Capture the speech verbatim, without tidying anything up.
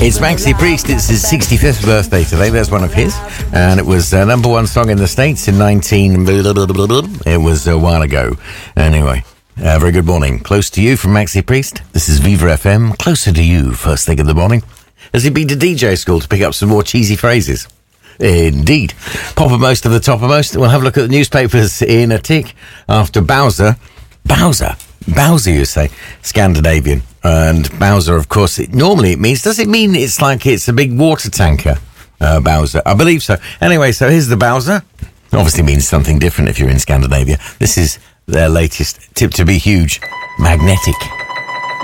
It's Maxi Priest. It's his sixty-fifth birthday today. There's one of his. And it was uh, number one song in the States in nineteen... It was a while ago. Anyway, uh, very good morning. Close to you from Maxi Priest. This is Viva F M. Closer to you, first thing in the morning. Has he been to D J school to pick up some more cheesy phrases? Indeed. Poppermost of the toppermost. We'll have a look at the newspapers in a tick after Bowser. Bowser? Bowser, you say? Scandinavian. And Bowser, of course, it, normally it means... Does it mean it's like it's a big water tanker, uh, Bowser? I believe so. Anyway, so here's the Bowser. Obviously means something different if you're in Scandinavia. This is their latest tip to be huge. Magnetic.